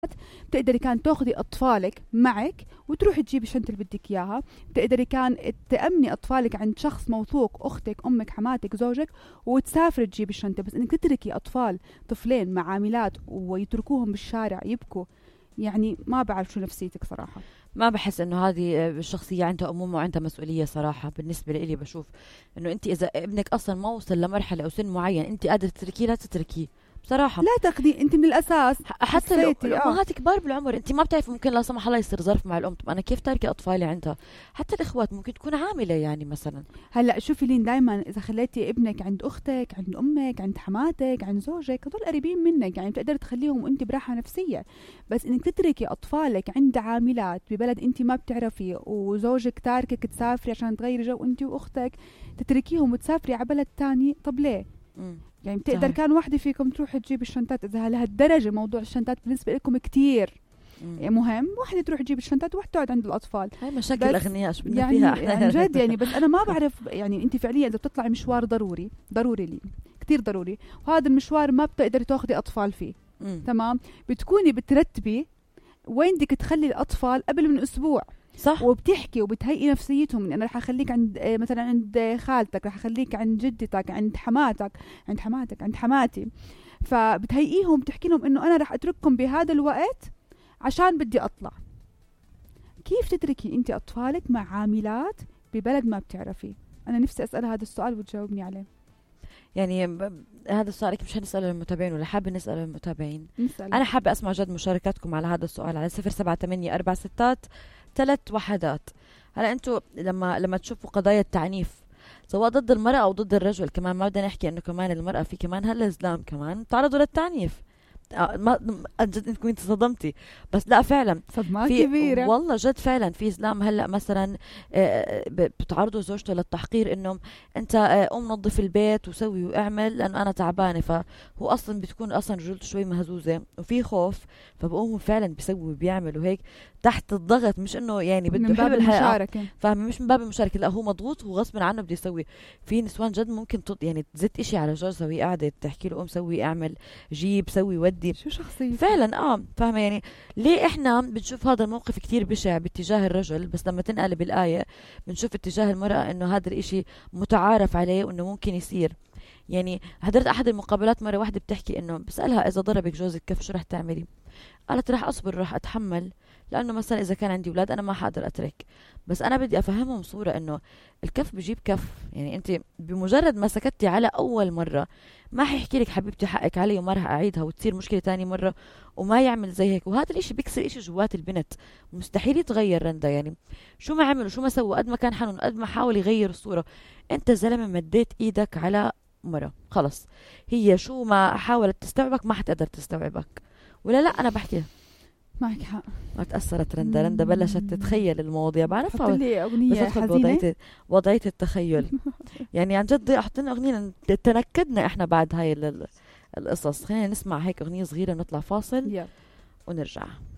بتقدري كان تاخذي أطفالك معك وتروحي تجيبي الشنطة اللي بدك إياها. بتقدري كان تأمني أطفالك عند شخص موثوق، أختك، أمك، حماتك، زوجك، وتسافري تجيبي الشنطة. بس إنك تتركي طفلين مع عاملات ويتركوهم بالشارع يبكوا، يعني ما بعرف شو نفسيتك صراحة. ما بحس انه هذه الشخصية عندها أمومة وعندها مسؤولية صراحة. بالنسبة لي بشوف انه انت اذا ابنك اصلا ما وصل لمرحلة او سن معين انت قادرة تتركيه، لا تتركيه بصراحة. لا تاخذي انت من الاساس. حتى لو الامهات كبار بالعمر، انت ما بتعرف ممكن لا سمح الله يصير ظرف مع الام. طب انا كيف تاركي اطفالي عندها؟ حتى الاخوات ممكن تكون عامله يعني مثلا. هلا شوفي لين، دائما اذا خليتي ابنك عند اختك، عند امك، عند حماتك، عند زوجك، هدول قريبين منك، يعني بتقدر تخليهم وانت براحه نفسيه. بس انك تتركي اطفالك عند عاملات ببلد انت ما بتعرفي، وزوجك تاركك تسافري عشان تغيري جو انت واختك، تتركيهم وتسافري على بلد تاني، طب ليه؟ يعني بتقدر صحيح. كان واحدة فيكم تروح تجيب الشنطات، إذا لهالدرجة موضوع الشنطات بالنسبة لكم كتير مهم، واحدة تروح تجيب الشنطات وواحدة تقعد عند الأطفال. هاي مشاكل أغنياء شو بدنا يعني فيها عن جد يعني. بس أنا ما بعرف يعني أنت فعليا إذا بتطلعي مشوار ضروري لي كتير ضروري، وهذا المشوار ما بتقدري تاخدي أطفال فيه، تمام، بتكوني بترتبي وين بدك تخلي الأطفال قبل من أسبوع، صح، وبتحكي وبتهيئي نفسيتهم إن أنا رح أخليك عند مثلا عند خالتك، رح أخليك عند جدتك، عند حماتك، عند حماتي. فبتهيئيهم، بتحكي لهم إنه أنا رح أترككم بهذا الوقت عشان بدي أطلع. كيف تتركي أنت أطفالك مع عاملات ببلد ما بتعرفيه؟ أنا نفسي أسأل هذا السؤال وتجاوبني عليه. يعني هذا السؤال مش هنسأله للمتابعين ولا حابة نسأله للمتابعين؟ نسأل. أنا حابة أسمع جد مشاركاتكم على هذا السؤال على 078463 هلا أنتوا لما تشوفوا قضايا التعنيف سواء ضد المرأة أو ضد الرجل، كمان ما بدنا نحكي إنه كمان المرأة في كمان هلا الإسلام كمان تعرضوا للتعنيف. ما جد انت كنت صدمتي، بس لا فعلا صدمة كبيرة والله جد فعلا في اسلام هلا مثلا بتعرضوا زوجته للتحقير، انه انت قوم نظف البيت وسوي واعمل لانه انا تعبانه. فهو اصلا بتكون اصلا رجولته شوي مهزوزه وفي خوف، فبقوم فعلا بيسوي وبيعمل وهيك تحت الضغط، مش انه يعني بده يحب الحياه، فاهم؟ مش من باب المشاركه، لا هو مضغوط وغصب عنه بده يسوي. في نسوان جد ممكن يعني تزت اشي على جوزها وهي قاعده تحكي له قوم سوي اعمل جيب سوي ودي. شو شخصية فعلا فاهمه يعني ليه احنا بنشوف هذا الموقف كتير بشع باتجاه الرجل، بس لما تنقلب الآية بنشوف اتجاه المرأة انه هذا الاشي متعارف عليه وانه ممكن يصير. يعني حضرت احد المقابلات مرة واحدة بتحكي انه بسألها اذا ضربك جوزك كيف شو رح تعملي؟ قالت رح اصبر، رح اتحمل، لانه مثلا اذا كان عندي اولاد انا ما حقدر اترك، بس انا بدي افهمهم صورة انه الكف بجيب كف. يعني انت بمجرد ما سكتي على اول مرة ما حيحكي لك حبيبتي حقك علي وما رح اعيدها وتصير مشكلة تاني مرة وما يعمل زي هيك. وهذا الاشي بيكسر اشي جوات البنت مستحيل يتغير. رندا يعني شو ما عمل وشو ما سوى قد ما كان حنون قد ما حاول يغير الصورة، انت زلمة مديت ايدك على مرة خلص، هي شو ما حاولت تستوعبك ما حتقدر تستوعبك. ولا لا انا بحكي معك حق. ما تأثرت رندا بلشت تتخيل المواضيع، بعرفها حط لي أغنية حزينة وضعية التخيل. يعني عن جد احط لنا أغنية تنكدنا احنا بعد هاي القصص. خلينا نسمع هيك أغنية صغيرة ونطلع فاصل ونرجع.